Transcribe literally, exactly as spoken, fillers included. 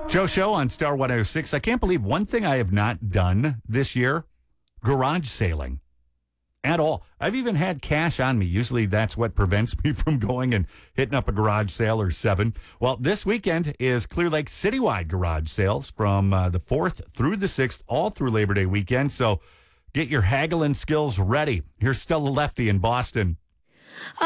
Joe Show on Star one oh six. I can't believe one thing I have not done this year, garage sailing at all. I've even had cash on me. Usually that's what prevents me from going and hitting up a garage sale or seven. Well, this weekend is Clear Lake citywide garage sales from uh, the fourth through the sixth, all through Labor Day weekend. So get your haggling skills ready. Here's Stella Lefty in Boston.